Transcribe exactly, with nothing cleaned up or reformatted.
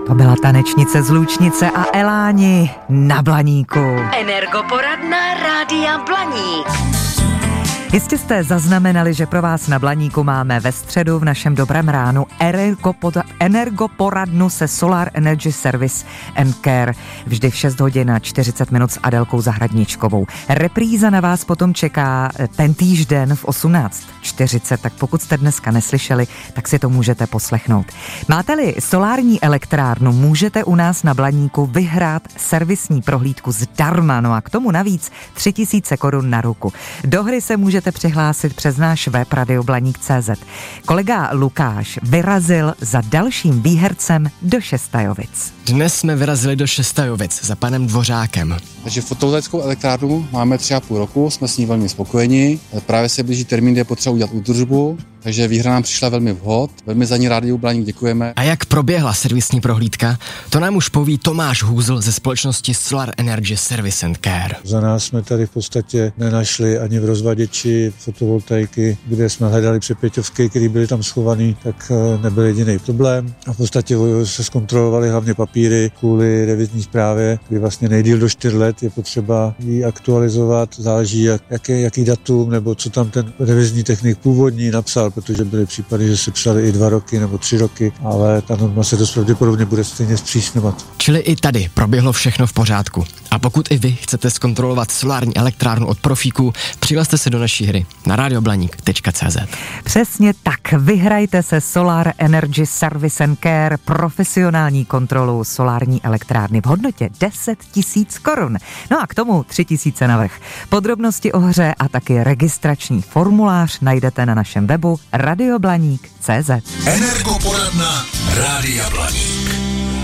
To byla tanečnice z Lučnice a Eláni na Blaníku. Energoporadna Rádia Blaník. Jistě jste zaznamenali, že pro vás na Blaníku máme ve středu v našem dobrém ránu energoporadnu se Solar Energy Service and Care. Vždy v šest hodin a čtyřicet minut s Adelkou Zahradničkovou. Repríza na vás potom čeká ten týžden v osmnáct čtyřicet, tak pokud jste dneska neslyšeli, tak si to můžete poslechnout. Máte-li solární elektrárnu, můžete u nás na Blaníku vyhrát servisní prohlídku zdarma, no a k tomu navíc tři tisíce korun na ruku. Do hry se můžete přihlásit přes náš web radio blaník tečka cé zet. Kolega Lukáš vyrazil za dalším výhercem do Šestajovic. Dnes jsme vyrazili do Šestajovic za panem Dvořákem. Takže fotovoltaickou elektrárnu máme tři a půl roku, jsme s ní velmi spokojeni. Právě se blíží termín, kde je potřeba udělat údržbu, takže výhra nám přišla velmi vhod. Velmi za ní Rádiu Blaník děkujeme. A jak proběhla servisní prohlídka, to nám už poví Tomáš Hůzl ze společnosti Solar Energy Service and Care. Za nás jsme tady v podstatě nenašli ani v rozvaděči fotovoltaiky, kde jsme hledali přepěťovky, které byly tam schovaný, tak nebyl jediný problém. A v podstatě se zkontrolovali hlavně papíry kvůli revizní zprávě, kdy vlastně nejdýl do čtyř let je potřeba ji aktualizovat, záleží jak, jaký, jaký datum nebo co tam ten revizní technik původní napsal, protože byly případy, že se psali i dva roky nebo tři roky, ale ta norma se dost pravděpodobně bude stejně zpřísňovat. Čili i tady proběhlo všechno v pořádku. A pokud i vy chcete zkontrolovat solární elektrárnu od profíků, přihlaste se do naší hry na radio blaník tečka cé zet. Přesně tak, vyhrajte se Solar Energy Service and Care, profesionální kontrolu solární elektrárny v hodnotě deset tisíc korun. No a k tomu tři tisíce navrch. Podrobnosti o hře a taky registrační formulář najdete na našem webu radio blaník tečka cé zet. Energoporadna Rádia Blaník.